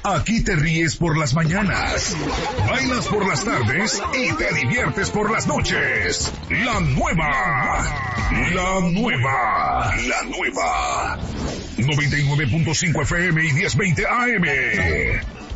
Aquí te ríes por las mañanas, bailas por las tardes y te diviertes por las noches. La nueva 99.5 FM y 1020 AM.